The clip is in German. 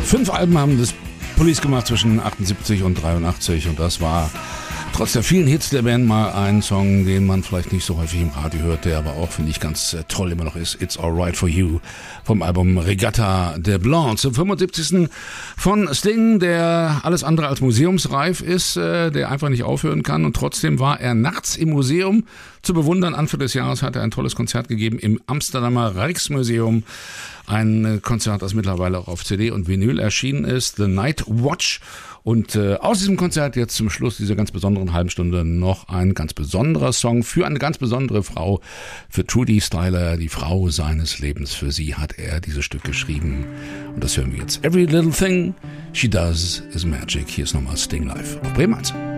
5 Alben haben das Police gemacht zwischen 78 und 83 und das war trotz der vielen Hits der Band mal ein Song, den man vielleicht nicht so häufig im Radio hört, der aber auch, finde ich, ganz toll immer noch ist. It's Alright For You vom Album Regatta de Blanc zum 75. von Sting, der alles andere als museumsreif ist, der einfach nicht aufhören kann und trotzdem war er nachts im Museum zu bewundern. Anfang des Jahres hat er ein tolles Konzert gegeben im Amsterdamer Rijksmuseum. Ein Konzert, das mittlerweile auch auf CD und Vinyl erschienen ist, The Night Watch. Und aus diesem Konzert jetzt zum Schluss dieser ganz besonderen halben Stunde noch ein ganz besonderer Song für eine ganz besondere Frau, für Trudy Styler, die Frau seines Lebens. Für sie hat er dieses Stück geschrieben. Und das hören wir jetzt. Every little thing she does is magic. Hier ist nochmal Sting live auf Bremen 1.